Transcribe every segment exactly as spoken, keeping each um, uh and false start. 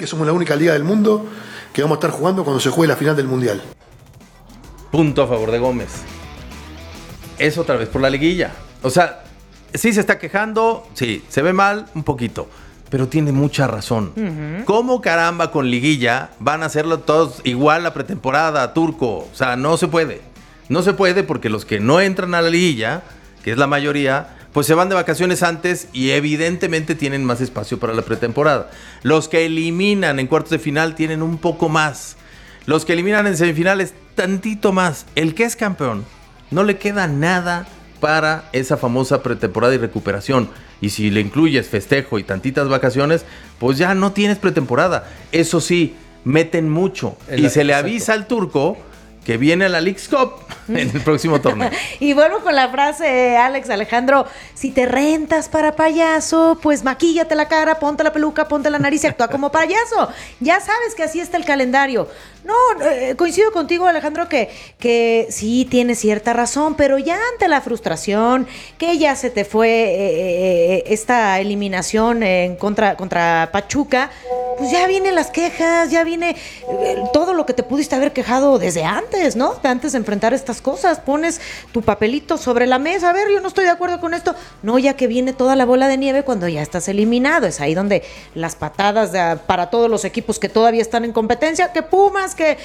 que somos la única liga del mundo que vamos a estar jugando cuando se juegue la final del Mundial. Punto a favor de Gómez. Es otra vez por la liguilla. O sea, sí se está quejando, sí, se ve mal un poquito, pero tiene mucha razón. Uh-huh. ¿Cómo caramba con liguilla van a hacerlo todos igual la pretemporada, Turco? O sea, no se puede. No se puede porque los que no entran a la liguilla, que es la mayoría, pues se van de vacaciones antes y evidentemente tienen más espacio para la pretemporada. Los que eliminan en cuartos de final tienen un poco más. Los que eliminan en semifinales, tantito más. El que es campeón, no le queda nada para esa famosa pretemporada y recuperación. Y si le incluyes festejo y tantitas vacaciones, pues ya no tienes pretemporada. Eso sí, meten mucho. El, y se le avisa al Turco que viene a la Leagues Cup en el próximo torneo. Y vuelvo con la frase, Alex, Alejandro, si te rentas para payaso, pues maquíllate la cara, ponte la peluca, ponte la nariz y actúa como payaso. Ya sabes que así está el calendario. No, eh, coincido contigo, Alejandro, que, que sí tienes cierta razón, pero ya ante la frustración, que ya se te fue eh, esta eliminación en contra, contra Pachuca, pues ya vienen las quejas, ya viene eh, todo lo que te pudiste haber quejado desde antes, ¿no? Antes de enfrentar estas cosas, pones tu papelito sobre la mesa, a ver, yo no estoy de acuerdo con esto. No, ya que viene toda la bola de nieve cuando ya estás eliminado, es ahí donde las patadas de, para todos los equipos que todavía están en competencia, que Pumas, que,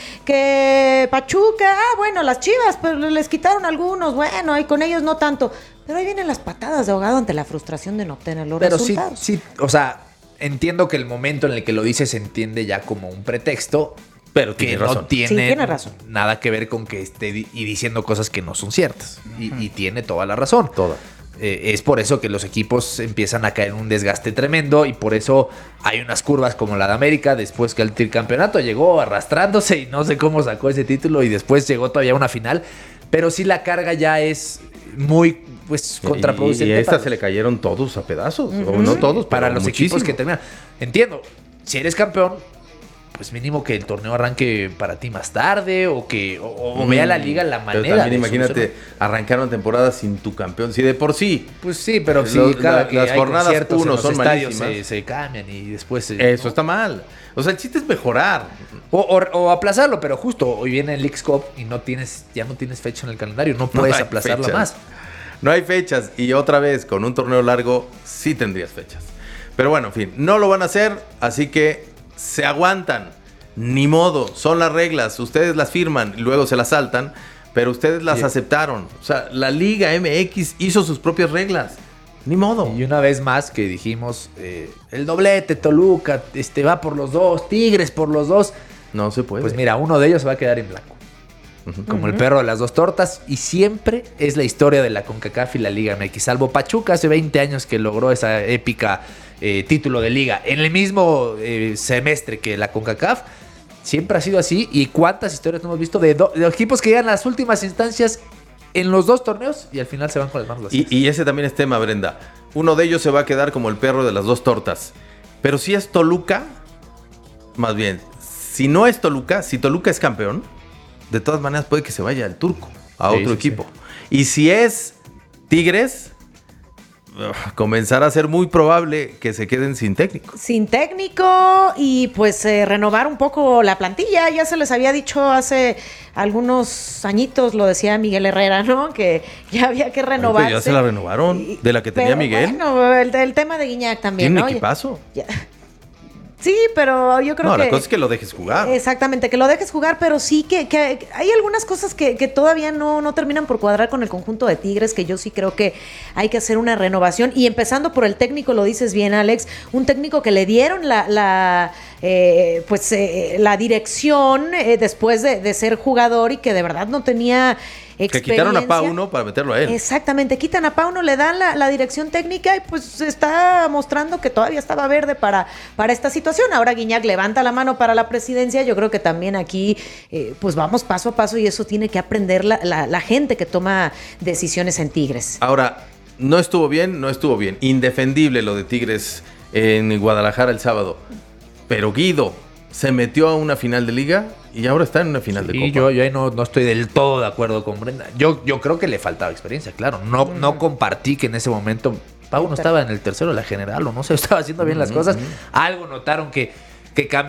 que Pachuca, ah, bueno, las Chivas, pues les quitaron algunos, bueno, y con ellos no tanto. Pero ahí vienen las patadas de ahogado ante la frustración de no obtener los Pero resultados. Sí, sí, o sea, entiendo que el momento en el que lo dices se entiende ya como un pretexto, pero que tiene no tiene, sí, tiene razón. nada que ver con que esté di- y diciendo cosas que no son ciertas. Uh-huh. Y, y tiene toda la razón. Toda. Eh, es por eso que los equipos empiezan a caer en un desgaste tremendo y por eso hay unas curvas como la de América después que el tricampeonato llegó arrastrándose y no sé cómo sacó ese título y después llegó todavía a una final, pero sí la carga ya es muy pues contraproducente. Y, y a esta se le cayeron todos a pedazos, uh-huh. o no todos, para los muchísimo. Equipos que terminan. Entiendo, si eres campeón, pues mínimo que el torneo arranque para ti más tarde o que o, o mm, vea la liga la manera. Pero también imagínate arrancar una temporada sin tu campeón, si de por sí. Pues sí, pero si Los, cada la, que las hay jornadas uno son malísimas, se, se cambian y después se, eso ¿no? está mal. O sea, el chiste es mejorar. O, o, o aplazarlo, pero justo hoy viene el Leagues Cup y no tienes, ya no tienes fecha en el calendario, no puedes no aplazarla fechas. más. No hay fechas y otra vez con un torneo largo sí tendrías fechas. Pero bueno, en fin, no lo van a hacer, así que se aguantan. Ni modo, son las reglas, ustedes las firman y luego se las saltan, pero ustedes las sí. aceptaron. O sea, la Liga M X hizo sus propias reglas. Ni modo. Y una vez más que dijimos, eh, el doblete, Toluca, este va por los dos, Tigres por los dos. No se puede. Pues mira, uno de ellos va a quedar en blanco. Uh-huh. Como uh-huh. el perro de las dos tortas. Y siempre es la historia de la CONCACAF y la Liga M X. Salvo Pachuca hace veinte años que logró esa épica eh, título de liga. En el mismo eh, semestre que la CONCACAF. Siempre ha sido así. ¿Y cuántas historias hemos visto de, do- de equipos que llegan a las últimas instancias en los dos torneos y al final se van con las manos vacías? Y, y ese también es tema, Brenda. Uno de ellos se va a quedar como el perro de las dos tortas. Pero si es Toluca, más bien, si no es Toluca, si Toluca es campeón, de todas maneras puede que se vaya el Turco a sí, otro sí, equipo. Sí. Y si es Tigres, comenzará a ser muy probable que se queden sin técnico. Sin técnico y pues eh, renovar un poco la plantilla. Ya se les había dicho hace algunos añitos, lo decía Miguel Herrera, ¿no? Que ya había que renovarse. Ay, ya se la renovaron, de la que tenía pero, Miguel. Bueno, el, el tema de Guiñac también, ¿Tiene ¿no? un equipazo? Ya, ya. Sí, pero yo creo no, que... No, la cosa es que lo dejes jugar. Exactamente, que lo dejes jugar, pero sí que, que hay algunas cosas que, que todavía no, no terminan por cuadrar con el conjunto de Tigres, que yo sí creo que hay que hacer una renovación. Y empezando por el técnico, lo dices bien, Alex, un técnico que le dieron la, la eh, pues eh, la dirección eh, después de, de ser jugador y que de verdad no tenía... Que quitaron a Pauno para meterlo a él. Exactamente, quitan a Pauno, le dan la, la dirección técnica y pues está mostrando que todavía estaba verde para, para esta situación. Ahora Guiñac levanta la mano para la presidencia. Yo creo que también aquí eh, pues vamos paso a paso y eso tiene que aprender la, la, la gente que toma decisiones en Tigres. Ahora, no estuvo bien, no estuvo bien. Indefendible lo de Tigres en Guadalajara el sábado. Pero Guido se metió a una final de liga y ahora está en una final sí, de copa. Y yo, yo ahí no, no estoy del todo de acuerdo con Brenda. Yo, yo creo que le faltaba experiencia, claro. No, mm. no compartí que en ese momento Pau no estaba en el tercero de la general o no se estaba haciendo bien mm-hmm. las cosas. Algo notaron que, que cambió.